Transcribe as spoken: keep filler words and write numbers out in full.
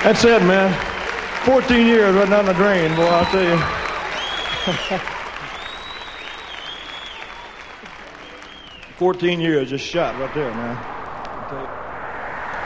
That's it, man. fourteen years right down the drain, boy, I'll tell you. fourteen years just shot right there, man. I'll tell you.